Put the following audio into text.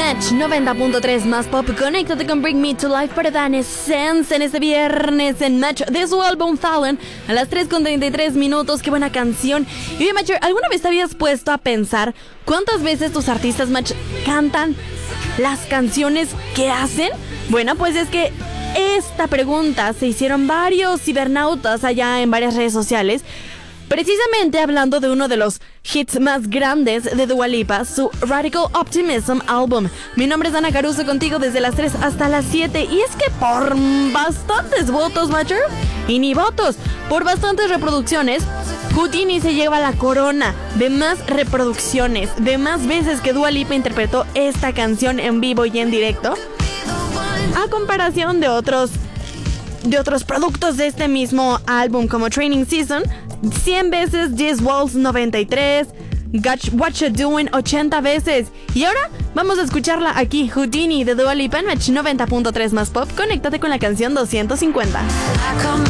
Match 90.3 más pop. Conéctate con Bring Me to Life para Evanescence en este viernes en Match de su álbum Fallen a las 3:33 minutos. Qué buena canción. Y bien, Matcher, ¿alguna vez te habías puesto a pensar cuántas veces tus artistas Match cantan las canciones que hacen? Bueno, pues es que esta pregunta se hicieron varios cibernautas allá en varias redes sociales, precisamente hablando de uno de los hits más grandes de Dua Lipa, su Radical Optimism Album. Mi nombre es Ana Caruso, contigo desde las 3 hasta las 7. Y es que por bastantes votos, Matcher, y ni votos, por bastantes reproducciones, Houdini se lleva la corona de más reproducciones, de más veces que Dua Lipa interpretó esta canción en vivo y en directo, a comparación de otros productos de este mismo álbum, como Training Season 100 veces, This Waltz 93, What You Doing 80 veces. Y ahora vamos a escucharla aquí, Houdini de Dua Lipa en Match 90.3 más pop. Conéctate con la canción 250.